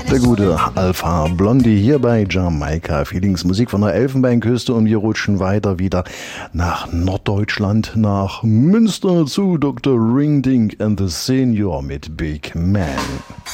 Der gute Alpha Blondy hier bei Jamaika Feelings, Musik von der Elfenbeinküste, und wir rutschen weiter wieder nach Norddeutschland, nach Münster zu Dr. Ring Ding and the Senior mit Big Man.